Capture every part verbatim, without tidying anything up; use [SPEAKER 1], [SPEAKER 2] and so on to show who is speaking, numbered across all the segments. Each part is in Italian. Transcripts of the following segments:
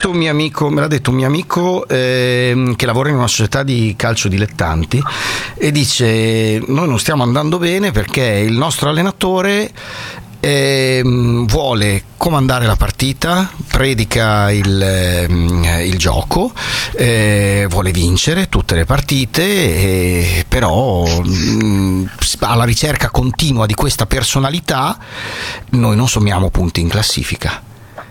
[SPEAKER 1] detto un mio amico, me l'ha detto un mio amico eh, che lavora in una società di calcio dilettanti, e dice: noi non stiamo andando bene perché il nostro allenatore eh, vuole comandare la partita, predica il, eh, il gioco, eh, vuole vincere tutte le partite, eh, però mh, alla ricerca continua di questa personalità noi non sommiamo punti in classifica.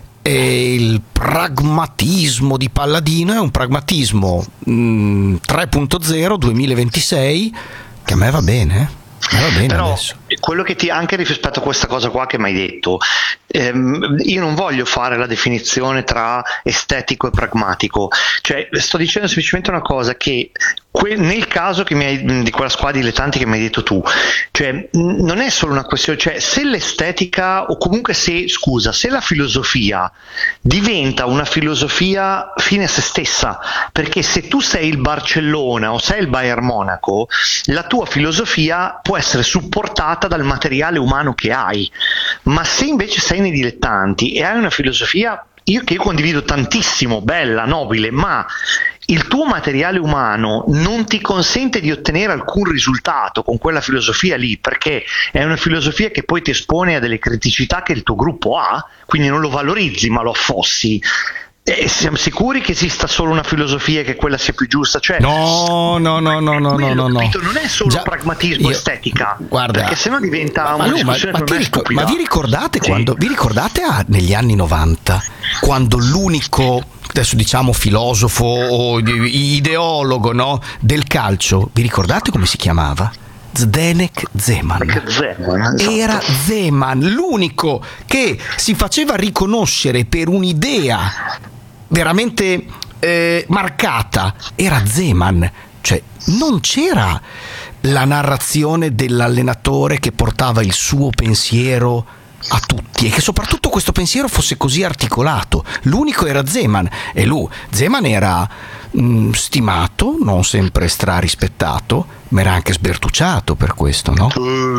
[SPEAKER 1] E il pragmatismo di Palladino è un pragmatismo mh, tre punto zero duemilaventisei che a me va bene, eh? va bene.
[SPEAKER 2] Però
[SPEAKER 1] adesso.
[SPEAKER 2] Quello che ti, anche rispetto a questa cosa qua che mi hai detto, ehm, io non voglio fare la definizione tra estetico e pragmatico, cioè sto dicendo semplicemente una cosa, che que, nel caso che mi hai, di quella squadra dilettanti che mi hai detto tu, cioè non è solo una questione, cioè se l'estetica o comunque se, scusa, se la filosofia diventa una filosofia fine a se stessa, perché se tu sei il Barcellona o sei il Bayern Monaco, la tua filosofia può essere supportata dal materiale umano che hai, ma se invece sei nei dilettanti e hai una filosofia io che io condivido tantissimo, bella, nobile, ma il tuo materiale umano non ti consente di ottenere alcun risultato con quella filosofia lì, perché è una filosofia che poi ti espone a delle criticità che il tuo gruppo ha, quindi non lo valorizzi ma lo affossi. E siamo sicuri che esista solo una filosofia e che quella sia più giusta? Cioè,
[SPEAKER 1] no, no, no, no, no,
[SPEAKER 2] quello,
[SPEAKER 1] no, no.
[SPEAKER 2] capito? Non è solo
[SPEAKER 1] Già,
[SPEAKER 2] pragmatismo
[SPEAKER 1] io,
[SPEAKER 2] estetica,
[SPEAKER 1] guarda,
[SPEAKER 2] perché sennò diventa
[SPEAKER 1] ma,
[SPEAKER 2] una
[SPEAKER 1] ma,
[SPEAKER 2] discussione
[SPEAKER 1] ma, ma,
[SPEAKER 2] per me
[SPEAKER 1] ricor-
[SPEAKER 2] stupida.
[SPEAKER 1] ma vi ricordate
[SPEAKER 2] sì.
[SPEAKER 1] quando vi ricordate ah, negli anni novanta, quando l'unico, adesso diciamo filosofo o ideologo, no, del calcio, vi ricordate come si chiamava? Zdenek Zeman.
[SPEAKER 2] Zeman esatto.
[SPEAKER 1] Era Zeman l'unico che si faceva riconoscere per un'idea veramente eh, marcata, era Zeman, cioè non c'era la narrazione dell'allenatore che portava il suo pensiero a tutti e che soprattutto questo pensiero fosse così articolato. L'unico era Zeman, e lui Zeman era mh, stimato, non sempre strarispettato, ma era anche sbertucciato per questo, no?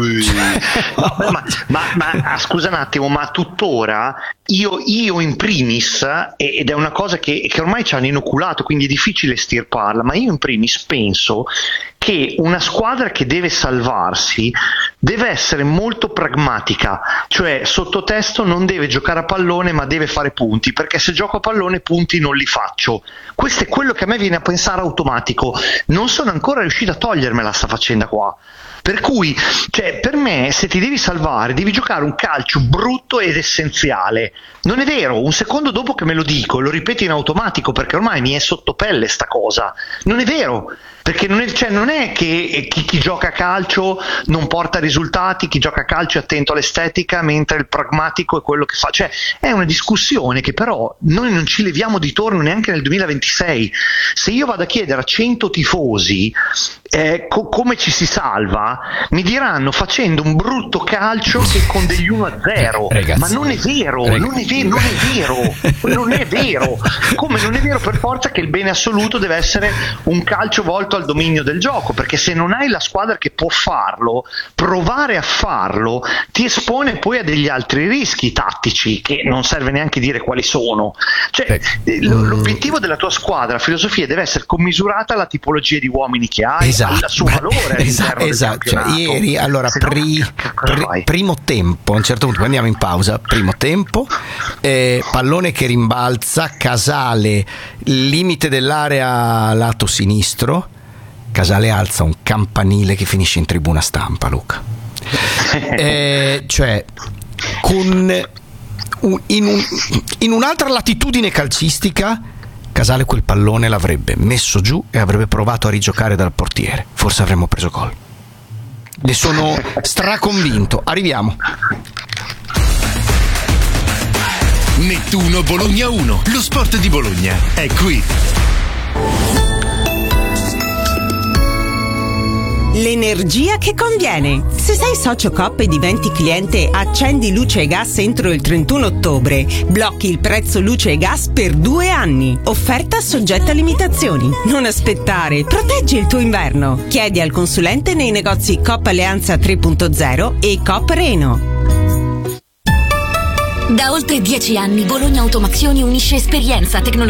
[SPEAKER 2] no ma, ma, ma scusa un attimo, ma tuttora io, io in primis, ed è una cosa che, che ormai ci hanno inoculato, quindi è difficile stirparla, ma io in primis penso che una squadra che deve salvarsi deve essere molto pragmatica, cioè sottotesto non deve giocare a pallone ma deve fare punti, perché se gioco a pallone punti non li faccio. Questo è quello che a me viene a pensare automatico, non sono ancora riuscito a togliermela sta faccenda qua. Per cui, cioè, per me, se ti devi salvare, devi giocare un calcio brutto ed essenziale. Non è vero, un secondo dopo che me lo dico, lo ripeto in automatico perché ormai mi è sotto pelle sta cosa. Non è vero, perché non è, cioè, non è che chi, chi gioca a calcio non porta risultati, chi gioca a calcio è attento all'estetica, mentre il pragmatico è quello che fa. Cioè, è una discussione che però noi non ci leviamo di torno neanche nel duemilaventisei. Se io vado a chiedere a cento tifosi eh, co- come ci si salva, mi diranno facendo un brutto calcio che con degli uno a zero.
[SPEAKER 1] Ragazzi,
[SPEAKER 2] ma non è vero,
[SPEAKER 1] ragazzi.
[SPEAKER 2] non è vero, non è vero, non è vero. Come non è vero per forza che il bene assoluto deve essere un calcio volto al dominio del gioco, perché se non hai la squadra che può farlo, provare a farlo ti espone poi a degli altri rischi tattici che non serve neanche dire quali sono. Cioè,
[SPEAKER 1] eh,
[SPEAKER 2] l'obiettivo della tua squadra, la filosofia deve essere commisurata alla tipologia di uomini che hai,
[SPEAKER 1] esatto,
[SPEAKER 2] al suo valore all'interno
[SPEAKER 1] esatto.
[SPEAKER 2] del campionato.
[SPEAKER 1] Cioè, ieri, allora, pri, pri, primo tempo, a un certo punto andiamo in pausa, primo tempo, eh, pallone che rimbalza, Casale, limite dell'area lato sinistro, Casale alza un campanile che finisce in tribuna stampa, Luca. Eh, cioè, con un, in, un, in un'altra latitudine calcistica, Casale quel pallone l'avrebbe messo giù e avrebbe provato a rigiocare dal portiere. Forse avremmo preso gol. Ne sono straconvinto. Arriviamo.
[SPEAKER 3] Nettuno Bologna uno, lo sport di Bologna è qui.
[SPEAKER 4] L'energia che conviene. Se sei socio Coop e diventi cliente Accendi Luce e Gas entro il trentuno ottobre, blocchi il prezzo luce e gas per due anni. Offerta soggetta a limitazioni. Non aspettare, proteggi il tuo inverno. Chiedi al consulente nei negozi Coop Alleanza tre punto zero e Coop Reno.
[SPEAKER 5] Da oltre dieci anni Bologna Automazioni unisce esperienza, tecnologia